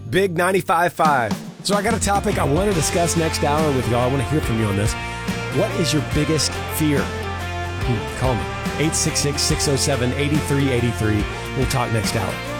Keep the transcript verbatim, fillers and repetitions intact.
Big ninety-five point five. So I got a topic I want to discuss next hour with y'all. I want to hear from you on this. What is your biggest fear? Hmm, call me. eight six six, six oh seven, eight three eight three. We'll talk next hour.